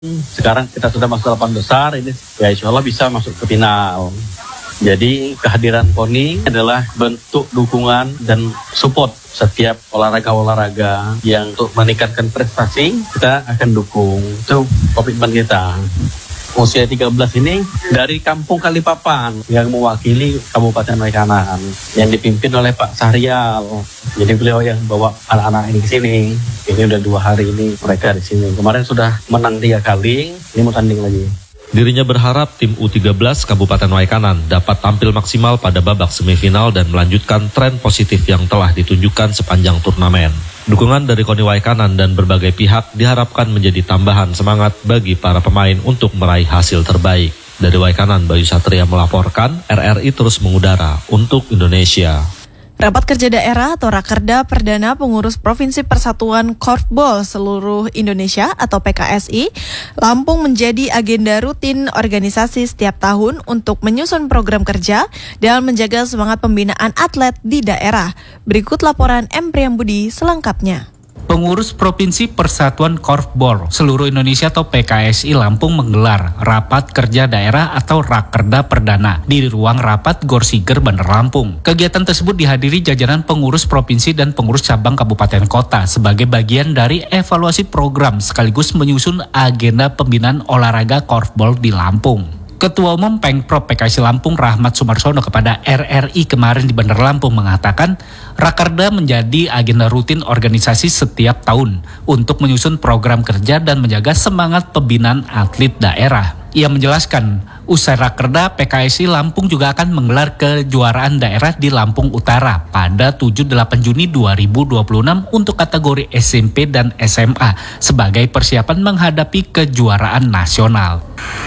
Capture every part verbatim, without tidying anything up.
Sekarang kita sudah masuk delapan besar, ini ya insya Allah bisa masuk ke final. Jadi kehadiran KONI adalah bentuk dukungan dan support setiap olahraga-olahraga yang untuk meningkatkan prestasi, kita akan dukung. Itu komitmen kita. Usia tiga belas ini dari Kampung Kalipapan yang mewakili Kabupaten Waikanan yang dipimpin oleh Pak Sahrial. Jadi beliau yang bawa anak-anak ini ke sini. Ini udah dua hari ini mereka di sini. Kemarin sudah menang tiga kali, ini mau tanding lagi. Dirinya berharap tim U tiga belas Kabupaten Waikanan dapat tampil maksimal pada babak semifinal dan melanjutkan tren positif yang telah ditunjukkan sepanjang turnamen. Dukungan dari KONI Waikanan dan berbagai pihak diharapkan menjadi tambahan semangat bagi para pemain untuk meraih hasil terbaik. Dari Waikanan, Bayu Satria melaporkan, R R I terus mengudara untuk Indonesia. Rapat Kerja Daerah atau Rakerda Perdana Pengurus Provinsi Persatuan Korfbol Seluruh Indonesia atau P K S I Lampung menjadi agenda rutin organisasi setiap tahun untuk menyusun program kerja dan menjaga semangat pembinaan atlet di daerah. Berikut laporan M. Priyambudi selengkapnya. Pengurus Provinsi Persatuan Korfbol Seluruh Indonesia atau P K S I Lampung menggelar Rapat Kerja Daerah atau Rakerda Perdana di ruang rapat Gorsiger Bandar Lampung. Kegiatan tersebut dihadiri jajaran pengurus provinsi dan pengurus cabang kabupaten kota sebagai bagian dari evaluasi program sekaligus menyusun agenda pembinaan olahraga korfbol di Lampung. Ketua Umum Pengprov P K S I Lampung Rahmat Sumarsono kepada R R I kemarin di Bandar Lampung mengatakan Rakerda menjadi agenda rutin organisasi setiap tahun untuk menyusun program kerja dan menjaga semangat pembinaan atlet daerah. Ia menjelaskan, usai Rakerda, P K S I Lampung juga akan menggelar kejuaraan daerah di Lampung Utara pada tujuh delapan Juni dua ribu dua puluh enam untuk kategori S M P dan S M A sebagai persiapan menghadapi kejuaraan nasional.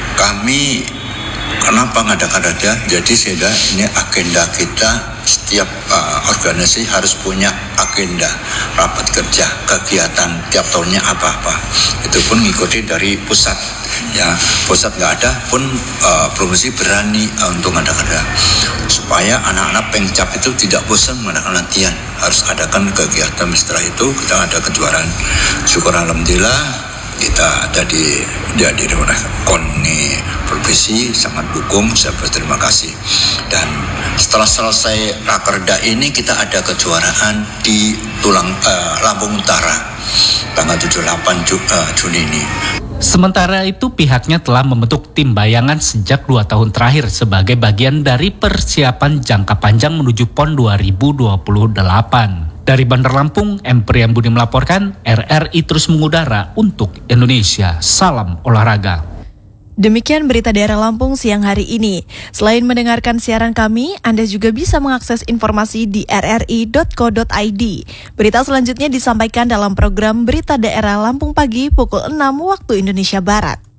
Kami kenapa ngada-ngada? Jadi sehingga ini agenda kita, setiap uh, organisasi harus punya agenda rapat kerja, kegiatan tiap tahunnya apa-apa. Itu pun ngikuti dari pusat. Ya, pusat nggak ada pun uh, provinsi berani uh, untuk ngada-ngada. Supaya anak-anak Pengcap itu tidak bosan mengadakan latihan. Harus adakan kegiatan setelah itu kita ada kejuaraan. Syukur alhamdulillah kita ada di dihadiri oleh KONI provinsi, sangat dukung, saya berterima kasih. Dan setelah selesai Rakerda ini kita ada kejuaraan di Tulang uh, Lampung Utara tanggal tujuh delapan Juni ini. Sementara itu pihaknya telah membentuk tim bayangan sejak dua tahun terakhir sebagai bagian dari persiapan jangka panjang menuju PON dua ribu dua puluh delapan. Dari Bandar Lampung, M. Priyambudi melaporkan, R R I terus mengudara untuk Indonesia. Salam olahraga. Demikian berita daerah Lampung siang hari ini. Selain mendengarkan siaran kami, Anda juga bisa mengakses informasi di r r i dot co dot i d. Berita selanjutnya disampaikan dalam program Berita Daerah Lampung Pagi pukul enam waktu Indonesia Barat.